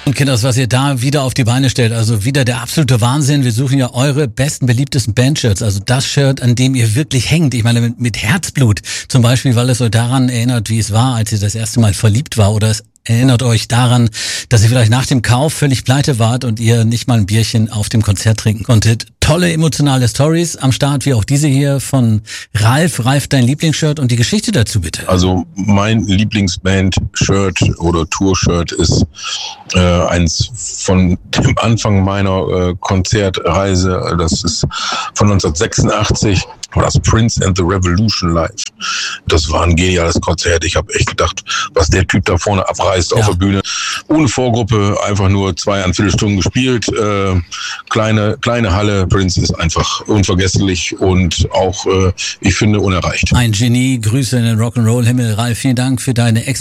Und Kinders, was ihr da wieder auf die Beine stellt, also wieder der absolute Wahnsinn. Wir suchen ja eure besten, beliebtesten Bandshirts, also das Shirt, an dem ihr wirklich hängt. Ich meine, mit Herzblut zum Beispiel, weil es euch daran erinnert, wie es war, als ihr das erste Mal verliebt war, oder es erinnert euch daran, dass ihr vielleicht nach dem Kauf völlig pleite wart und ihr nicht mal ein Bierchen auf dem Konzert trinken konntet. Tolle emotionale Stories am Start, wie auch diese hier von Ralf. Ralf, dein Lieblingsshirt und die Geschichte dazu bitte. Also mein Lieblingsband-Shirt oder Tour-Shirt ist eins von dem Anfang meiner Konzertreise. Das ist von 1986. War das Prince and the Revolution live. Das war ein geniales Konzert. Ich habe echt gedacht, was der Typ da vorne abreißt auf der Bühne. Ohne Vorgruppe, einfach nur 2,25 Stunden gespielt. Kleine Halle. Prince ist einfach unvergesslich und auch, ich finde, unerreicht. Ein Genie. Grüße in den Rock'n'Roll-Himmel. Ralf, vielen Dank für deine